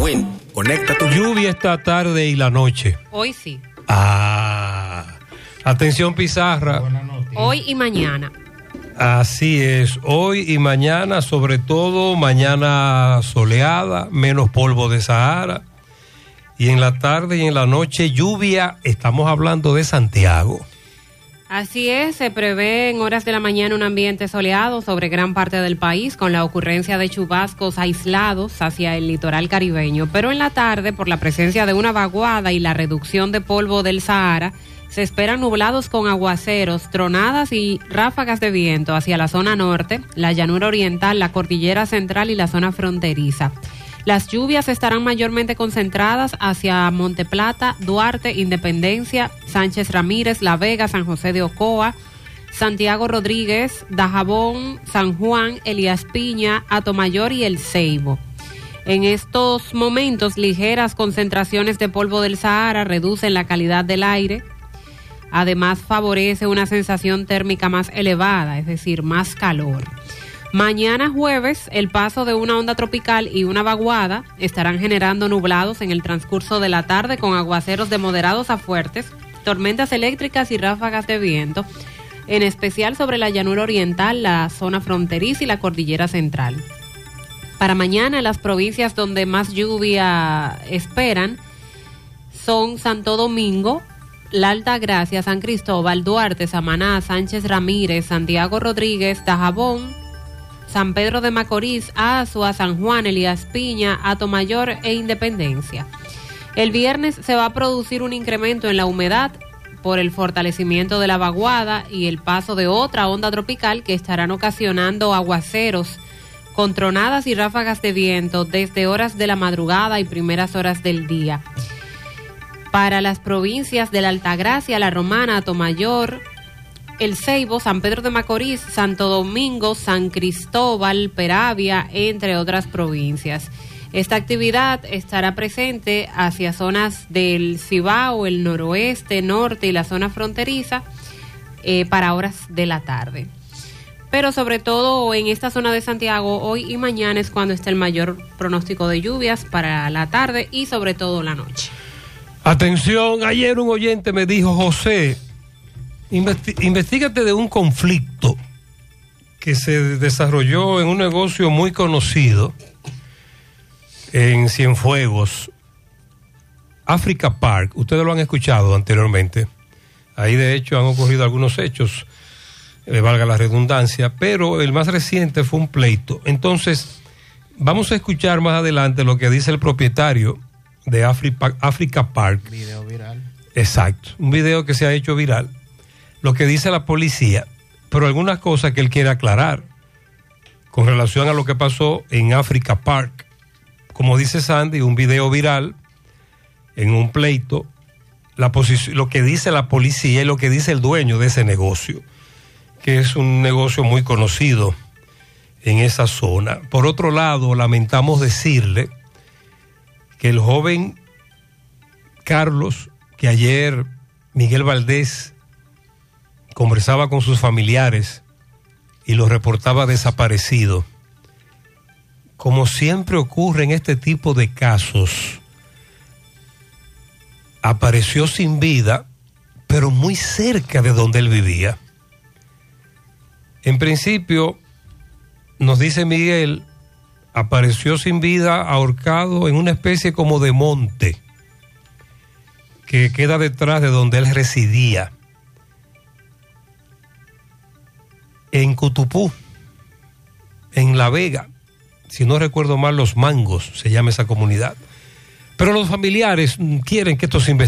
Win, conecta tu... Lluvia esta tarde y la noche. Hoy sí. Atención Pizarra. Hoy y mañana. Así es, hoy y mañana, sobre todo mañana soleada, menos polvo de Sahara. Y en la tarde y en la noche lluvia, estamos hablando de Santiago. Así es, se prevé en horas de la mañana un ambiente soleado sobre gran parte del país con la ocurrencia de chubascos aislados hacia el litoral caribeño, pero en la tarde, por la presencia de una vaguada y la reducción de polvo del Sahara, se esperan nublados con aguaceros, tronadas y ráfagas de viento hacia la zona norte, la llanura oriental, la cordillera central y la zona fronteriza. Las lluvias estarán mayormente concentradas hacia Monte Plata, Duarte, Independencia, Sánchez Ramírez, La Vega, San José de Ocoa, Santiago Rodríguez, Dajabón, San Juan, Elías Piña, Atomayor y El Ceibo. En estos momentos, ligeras concentraciones de polvo del Sahara reducen la calidad del aire. Además, favorece una sensación térmica más elevada, es decir, más calor. Mañana jueves, el paso de una onda tropical y una vaguada estarán generando nublados en el transcurso de la tarde con aguaceros de moderados a fuertes, tormentas eléctricas y ráfagas de viento, en especial sobre la llanura oriental, la zona fronteriza y la cordillera central. Para mañana, las provincias donde más lluvia esperan son Santo Domingo, La Altagracia, San Cristóbal, Duarte, Samaná, Sánchez Ramírez, Santiago Rodríguez, Dajabón, San Pedro de Macorís, Azua, San Juan, Elías Piña, Atomayor e Independencia. El viernes se va a producir un incremento en la humedad por el fortalecimiento de la vaguada y el paso de otra onda tropical que estarán ocasionando aguaceros con tronadas y ráfagas de viento desde horas de la madrugada y primeras horas del día. Para las provincias de la Altagracia, La Romana, Atomayor, El Ceibo, San Pedro de Macorís, Santo Domingo, San Cristóbal, Peravia, entre otras provincias. Esta actividad estará presente hacia zonas del Cibao, el noroeste, norte y la zona fronteriza para horas de la tarde. Pero sobre todo en esta zona de Santiago, hoy y mañana es cuando está el mayor pronóstico de lluvias para la tarde y sobre todo la noche. Atención, ayer un oyente me dijo, José, investígate de un conflicto que se desarrolló en un negocio muy conocido en Cienfuegos, Africa Park. Ustedes lo han escuchado anteriormente. Ahí de hecho han ocurrido algunos hechos, valga la redundancia, pero el más reciente fue un pleito. Entonces, vamos a escuchar más adelante lo que dice el propietario de Africa Park. Video viral. Exacto, un video que se ha hecho viral. Lo que dice la policía, pero algunas cosas que él quiere aclarar con relación a lo que pasó en Africa Park. Como dice Sandy, un video viral en un pleito, lo que dice la policía y lo que dice el dueño de ese negocio, que es un negocio muy conocido en esa zona. Por otro lado, lamentamos decirle que el joven Carlos, que ayer Miguel Valdés conversaba con sus familiares y lo reportaba desaparecido. Como siempre ocurre en este tipo de casos, apareció sin vida, pero muy cerca de donde él vivía. En principio, nos dice Miguel, apareció sin vida, ahorcado en una especie como de monte que queda detrás de donde él residía, en Cutupú, en La Vega, si no recuerdo mal, Los Mangos se llama esa comunidad. Pero los familiares quieren que esto se investigue.